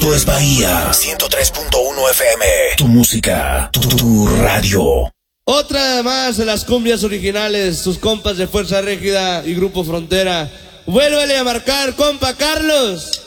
Esto es Bahía 103.1 FM. Tu música, tu radio. Otra más de las cumbias originales, sus compas de Fuerza Régida y Grupo Frontera. Vuélvele a marcar, compa Carlos.